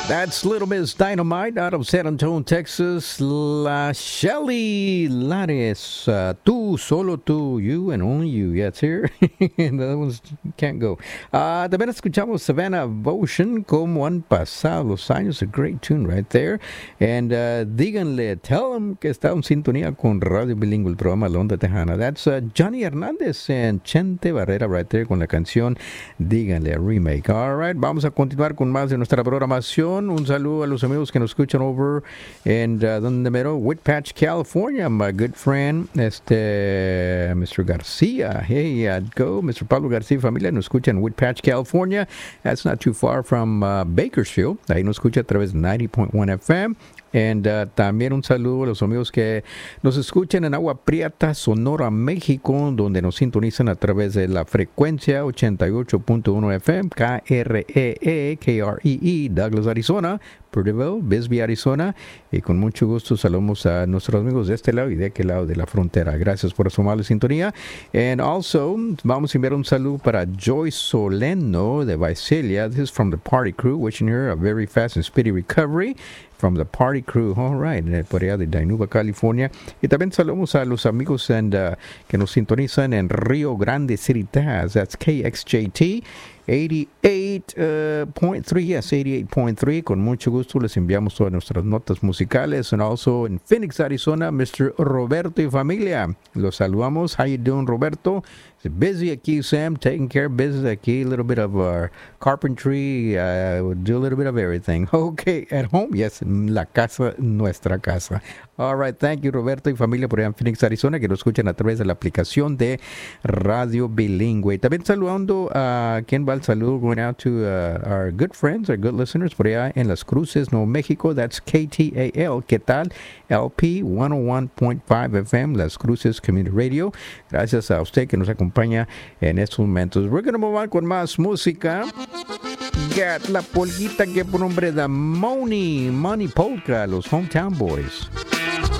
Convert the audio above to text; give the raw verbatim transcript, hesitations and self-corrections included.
That's Little Miss Dynamite out of San Antonio, Texas. La Shelly Lares. Uh, tú, solo tú, you and only you. Yeah, it's here. And the other ones can't go. Uh, también escuchamos Savannah Votion, Como han pasado los años. A great tune right there. And uh, díganle, tell them que está en sintonía con Radio Bilingüe, el programa La Onda Tejana. That's uh, Johnny Hernández and Chente Barrera right there con la canción Díganle, remake. All right, vamos a continuar con más de nuestra programación. Un saludo a los amigos que nos escuchan over en uh, donde mero, Whitpatch, California. My good friend, este, mister Garcia. Hey, uh, go, mister Pablo García, familia, nos escucha en Whitpatch, California. That's not too far from uh, Bakersfield. Ahí nos escucha a través de ninety point one F M. And uh, también un saludo a los amigos que nos escuchan en Agua Prieta, Sonora, México, donde nos sintonizan a través de la frecuencia ochenta y ocho punto uno F M, K R E E, K R E E, Douglas, Arizona, Purdyville, Bisbee, Arizona. Y con mucho gusto saludamos a nuestros amigos de este lado y de aquel lado de la frontera. Gracias por su amable sintonía. And also, vamos a enviar un saludo para Joyce Soleno de Visalia. This is from the party crew, wishing her a very fast and speedy recovery. From the party crew, all right, por allá de Dinuba, California. Y también saludamos a los amigos and, uh, que nos sintonizan en Rio Grande City, Texas. That's K X J T eighty-eight point three, yes, eighty-eight point three. Con mucho gusto les enviamos todas nuestras notas musicales. And also in Phoenix, Arizona, mister Roberto y familia. Los saludamos. How you doing, Roberto? Busy aquí, Sam, taking care of business aquí, a little bit of uh, carpentry, uh, we'll do a little bit of everything. Okay, at home, yes, la casa, nuestra casa. All right, thank you, Roberto y familia por allá en Phoenix, Arizona, que nos escuchan a través de la aplicación de Radio Bilingüe. También saludando a uh, quien va el saludo, going out to uh, our good friends, our good listeners por allá en Las Cruces, Nuevo México. That's K T A L, ¿qué tal? L P one oh one point five F M, Las Cruces Community Radio. Gracias a usted que nos acompaña en estos momentos. We're going to move on con más música. Got la polguita que por nombre de Money, Money Polka, los Hometown Boys.